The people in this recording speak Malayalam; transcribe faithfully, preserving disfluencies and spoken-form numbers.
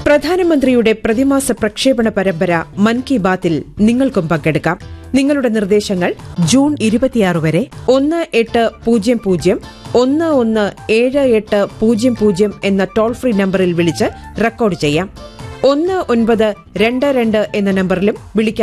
പ്രധാനമന്ത്രിയുടെ പ്രതിമാസ പ്രക്ഷേപണ പരമ്പര മൻ കി ബാത്തിൽ നിങ്ങൾക്കും പങ്കെടുക്കാം. നിങ്ങളുടെ നിർദ്ദേശങ്ങൾ ജൂൺ ഇരുപത്തിയാറ് വരെ ഒന്ന് എട്ട് പൂജ്യം പൂജ്യം ഒന്ന് ഒന്ന് ഏഴ് എട്ട് പൂജ്യം പൂജ്യം എന്ന ടോൾ ഫ്രീ നമ്പറിൽ വിളിച്ച് റെക്കോർഡ് ചെയ്യാം. ഒന്ന് ഒൻപത് രണ്ട് രണ്ട് എന്ന നമ്പറിലും വിളിക്കാം.